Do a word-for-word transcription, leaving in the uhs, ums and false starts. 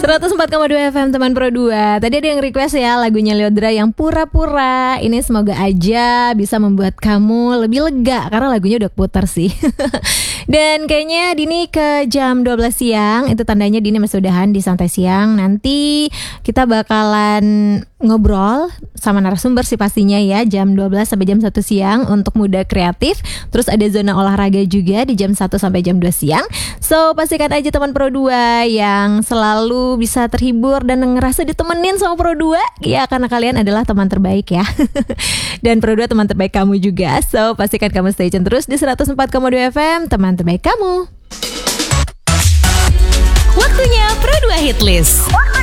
seratus empat koma dua F M teman Pro dua. Tadi ada yang request ya lagunya Lyodra yang Pura-Pura. Ini semoga aja bisa membuat kamu lebih lega karena lagunya udah putar sih. Dan kayaknya Dini ke jam dua belas siang, itu tandanya Dini masih udahan di Santai Siang. Nanti kita bakalan ngobrol sama narasumber sih pastinya ya, jam dua belas sampai jam satu siang untuk Muda Kreatif. Terus ada zona olahraga juga di jam satu sampai jam dua siang. So pastikan aja teman Pro dua yang selalu bisa terhibur dan ngerasa ditemenin sama Pro dua ya, karena kalian adalah teman terbaik ya. Dan Pro dua teman terbaik kamu juga. So pastikan kamu stay tune terus di seratus empat koma dua F M, teman terbaik kamu. Waktunya Pro dua Hit List.